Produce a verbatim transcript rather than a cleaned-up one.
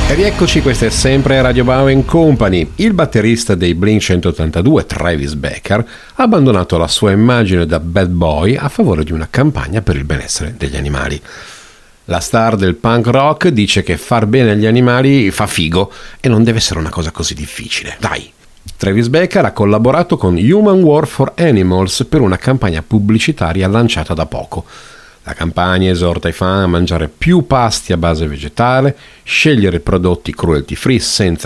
E rieccoci, questa è sempre Radio Bauer Company. Il batterista dei Blink centottantadue, Travis Barker, ha abbandonato la sua immagine da bad boy a favore di una campagna per il benessere degli animali. La star del punk rock dice che far bene agli animali fa figo e non deve essere una cosa così difficile. Dai! Travis Barker ha collaborato con Human War for Animals per una campagna pubblicitaria lanciata da poco. La campagna esorta i fan a mangiare più pasti a base vegetale, scegliere prodotti cruelty free senza